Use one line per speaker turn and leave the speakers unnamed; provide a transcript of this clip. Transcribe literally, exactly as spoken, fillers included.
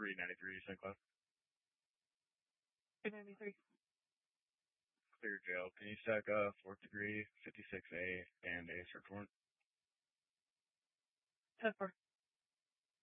three ninety-three, Saint Cloud.
three ninety-three.
Clear jail. Can you stack a fourth degree, fifty-six A, and a search warrant?
ten four.